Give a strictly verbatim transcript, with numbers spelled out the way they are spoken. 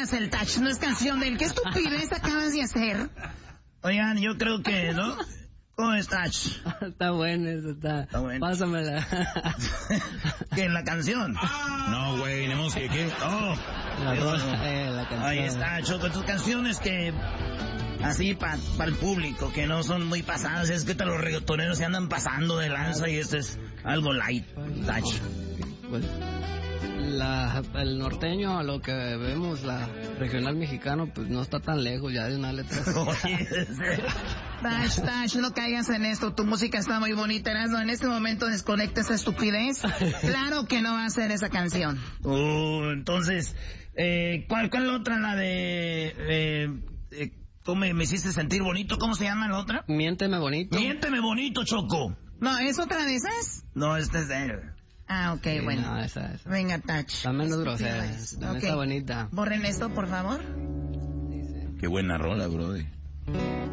hace el Touch, no es canción de él. ¿Qué estupidez acabas de hacer? Oigan, yo creo que, ¿no? ¿Cómo estás? Está bueno eso, está. Está bueno. Pásamela. ¿Qué, la canción? No, güey, tenemos que, ¿qué? Oh, La rola, eh, la canción. ahí está, Choco, tus canciones que... Así para pa el público, que no son muy pasadas. Es que te los reggaetoneros se andan pasando de lanza y esto es algo light, Touch. Pues, la, el norteño, a lo que vemos, la regional mexicano, pues no está tan lejos ya de una letra. Touch, Touch, no caigas en esto. Tu música está muy bonita, Erasmo. En este momento desconecta esa estupidez. Claro que no va a ser esa canción. Uh, entonces, eh, ¿cuál, cuál otra? La de... Eh, eh, ¿Tú me, me hiciste sentir bonito? ¿Cómo se llama la otra? Miénteme bonito. Miénteme bonito, Choco. No, ¿es otra de esas? No, esta es de... Ah, ok, Sí, bueno. no, esa, esa. Venga, Touch. Está menos grosera, Estupidez. también Ok. está bonita. Borren esto, por favor. Qué buena rola, brody.